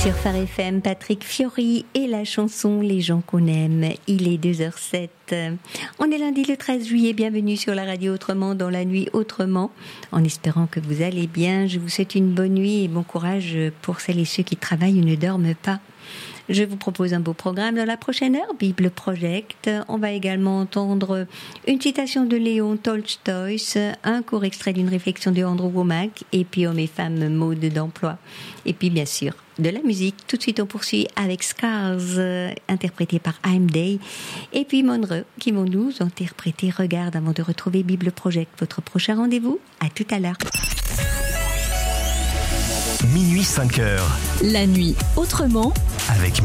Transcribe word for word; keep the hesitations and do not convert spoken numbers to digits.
Sur Phare F M, Patrick Fiori et la chanson Les gens qu'on aime. Il est deux heures sept. On est lundi le treize juillet. Bienvenue sur la radio Autrement, dans la nuit autrement. En espérant que vous allez bien, je vous souhaite une bonne nuit et bon courage pour celles et ceux qui travaillent ou ne dorment pas. Je vous propose un beau programme dans la prochaine heure, Bible Project. On va également entendre une citation de Léon Tolstoï, un court extrait d'une réflexion de Andrew Wommack, et puis Hommes et femmes, mode d'emploi. Et puis bien sûr, de la musique. Tout de suite, on poursuit avec Scars, euh, interprété par I'm Day, et puis Monreux, qui vont nous interpréter Regarde avant de retrouver Bible Project. Votre prochain rendez-vous, à tout à l'heure. Minuit cinq heures. La nuit autrement. Avec